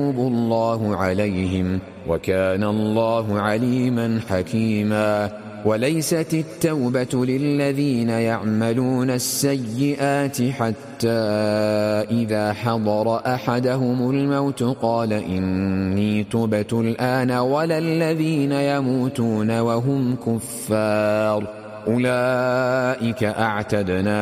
الله عليهم وكان الله عليما حكيما. وليست التوبة للذين يعملون السيئات حتى إذا حضر أحدهم الموت قال إني تبت الآن ولا الذين يموتون وهم كفار أولئك أعتدنا